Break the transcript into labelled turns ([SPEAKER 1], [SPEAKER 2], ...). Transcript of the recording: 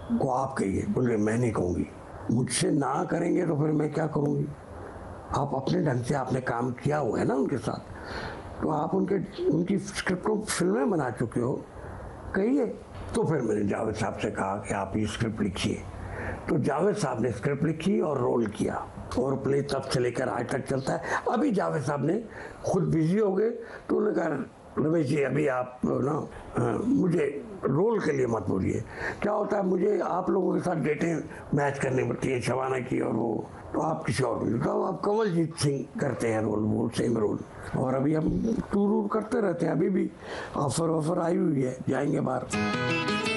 [SPEAKER 1] को आप कहिए। बोले मैं नहीं कहूँगी। मुझसे ना करेंगे तो फिर मैं क्या करूँगी? आप अपने ढंग से आपने काम किया हुआ है ना उनके साथ, तो आप उनकी स्क्रिप्ट को फिल्में बना चुके हो, कहिए। तो फिर मैंने जावेद साहब से कहा कि आप ये स्क्रिप्ट लिखिए। तो जावेद साहब ने स्क्रिप्ट लिखी और रोल किया, और प्ले तब से लेकर आज तक चलता है। अभी जावेद साहब ने खुद बिजी हो गए, तो उन्होंने कहा रमेश जी अभी आप ना मुझे रोल के लिए मत बोलिए। क्या होता है, मुझे आप लोगों के साथ डेटें मैच करनी पड़ती है, शबाना की और वो, तो आप किसी और को, तो आप कमलजीत सिंह करते हैं रोल, वो सेम रोल। और अभी हम टूर करते रहते हैं, अभी भी ऑफर आई हुई है, जाएंगे बाहर।